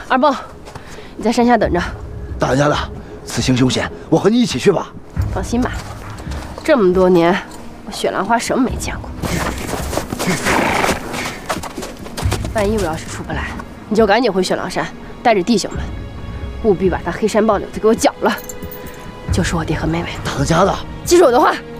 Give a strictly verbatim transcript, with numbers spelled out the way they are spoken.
二蹦，你在山下等着。 大家的，此行凶险，我和你一起去吧。 放心吧，这么多年，我雪兰花什么没见过。万一我要是出不来，你就赶紧回雪狼山，带着弟兄们，务必把他黑山豹柳子给我剿了。就是我爹和妹妹。 大当家的， 记住我的话。